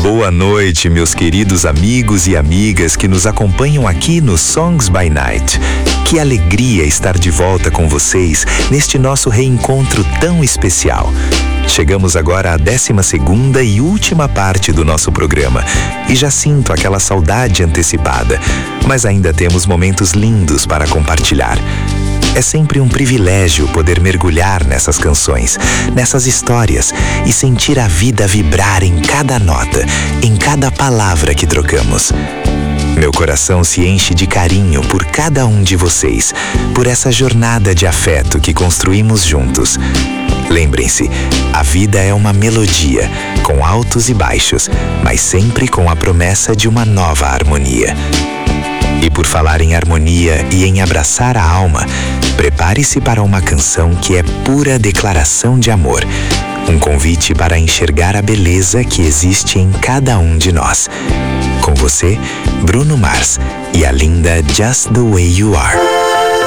Boa noite, meus queridos amigos e amigas que nos acompanham aqui no Songs by Night. Que alegria estar de volta com vocês neste nosso reencontro tão especial. Chegamos agora à 12ª e última parte do nosso programa e já sinto aquela saudade antecipada, mas ainda temos momentos lindos para compartilhar. É sempre um privilégio poder mergulhar nessas canções, nessas histórias e sentir a vida vibrar em cada nota, em cada palavra que trocamos. Meu coração se enche de carinho por cada um de vocês, por essa jornada de afeto que construímos juntos. Lembrem-se, a vida é uma melodia, com altos e baixos, mas sempre com a promessa de uma nova harmonia. E por falar em harmonia e em abraçar a alma, prepare-se para uma canção que é pura declaração de amor. Um convite para enxergar a beleza que existe em cada um de nós. Com você, Bruno Mars e a linda Just the Way You Are.